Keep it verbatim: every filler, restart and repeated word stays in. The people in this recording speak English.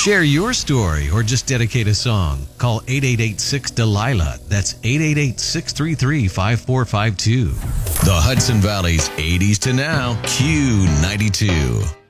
Share your story or just dedicate a song. Call eight eight eight six Delilah. That's eight eight eight, six three three, five four five two. The Hudson Valley's eighties to now, Q ninety-two.